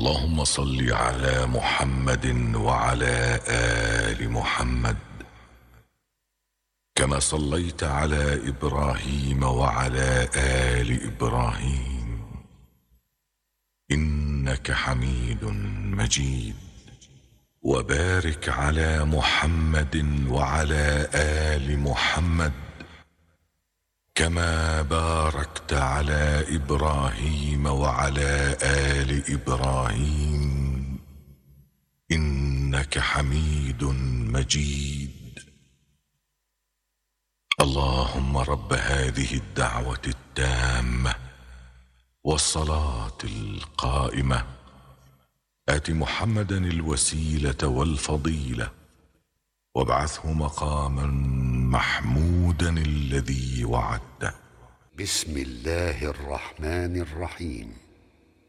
اللهم صل على محمد وعلى آل محمد كما صليت على إبراهيم وعلى آل إبراهيم إنك حميد مجيد. وبارك على محمد وعلى آل محمد كما باركت على إبراهيم وعلى آل إبراهيم إنك حميد مجيد. اللهم رب هذه الدعوة التامة والصلاة القائمة آت محمدا الوسيلة والفضيلة وابعثه مقاما محمودا الذي وعدته. بسم الله الرحمن الرحيم.